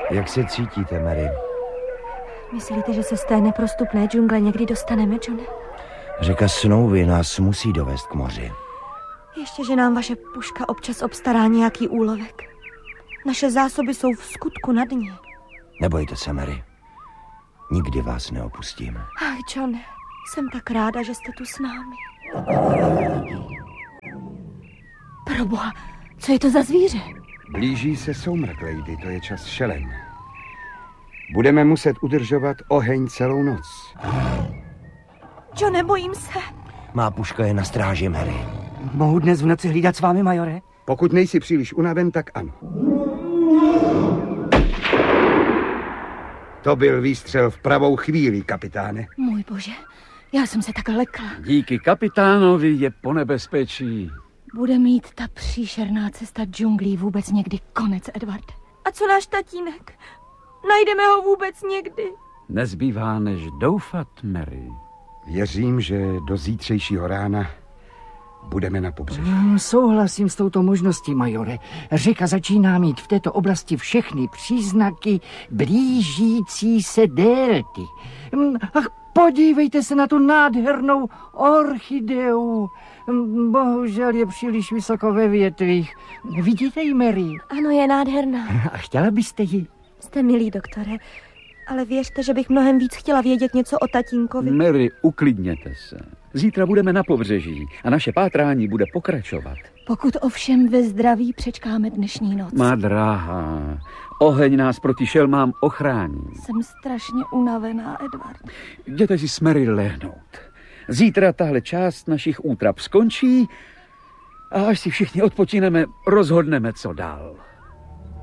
Jak se cítíte, Mary? Myslíte, že se z té neprostupné džungle někdy dostaneme, Johne? Řeka Snowy nás musí dovést k moři. Ještě, že nám vaše puška občas obstará nějaký úlovek. Naše zásoby jsou v skutku na dně. Nebojte se, Mary. Nikdy vás neopustím. Ach, Johne, jsem tak ráda, že jste tu s námi. Proboha, co je to za zvíře? Blíží se soumrak, lady, to je čas šelem. Budeme muset udržovat oheň celou noc. Johne, bojím se. Má puška je na stráži, Mary. Mohu dnes v noci hlídat s vámi, majore? Pokud nejsi příliš unaven, tak ano. To byl výstřel v pravou chvíli, kapitáne. Můj bože, já jsem se tak lekla. Díky kapitánovi je po nebezpečí. Bude mít ta příšerná cesta džunglí vůbec někdy konec, Edward? A co náš tatínek? Najdeme ho vůbec někdy? Nezbývá než doufat, Mary. Věřím, že do zítřejšího rána budeme na pobřeží. Souhlasím s touto možností, majore. Řeka začíná mít v této oblasti všechny příznaky blížící se délky. Ach, podívejte se na tu nádhernou orchideu. Bohužel je příliš vysoko ve větvích. Vidíte ji, Mary? Ano, je nádherná. A chtěla byste ji? Jste milý, doktore, ale věřte, že bych mnohem víc chtěla vědět něco o tatínkovi. Mary, uklidněte se. Zítra budeme na pobřeží a naše pátrání bude pokračovat. Pokud ovšem ve zdraví přečkáme dnešní noc. Má dráha, oheň nás proti šelmám ochrání. Jsem strašně unavená, Edward. Jděte si s Mary lehnout. Zítra tahle část našich útrap skončí a až si všichni odpočineme, rozhodneme, co dál.